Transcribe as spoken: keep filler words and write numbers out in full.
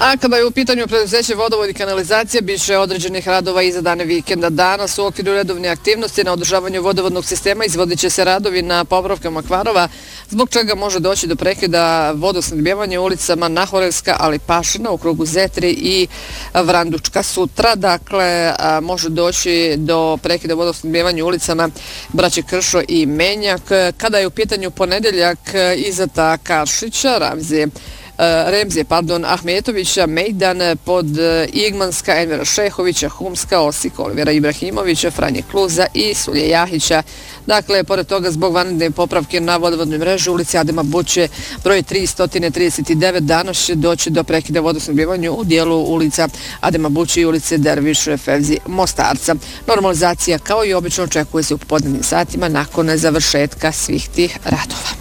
A kada je u pitanju preduzeće vodovod i kanalizacija, biće određenih radova i za dane vikenda. Danas u okviru redovne aktivnosti na održavanju vodovodnog sistema izvodit će se radovi na popravkama kvarova, zbog čega može doći do prekida vodosnabdijevanja ulicama Nahorevska, ali Pašina u krugu Zetri i Vrandučka. Sutra, dakle, može doći do prekida vodosnabdijevanja ulicama Braće Kršo i Menjak. Kada je u pitanju ponedeljak, Izeta Karšića, Ramzije Remzije, pardon, Ahmetovića, Mejdan, pod Igmanska, Envera Šehovića, Humska, Osik, Olivera Ibrahimovića, Franje Kluza i Sulje Jahića. Dakle, pored toga, zbog vanredne popravke na vodovodnoj mreži ulici Adema Buće, broj tristo trideset devet, danas će doći do prekida vodosnabdijevanja u dijelu ulica Adema Buće i ulice Derviš Fevzi Mostarca. Normalizacija, kao i obično, očekuje se u popodnevnim satima nakon završetka svih tih radova.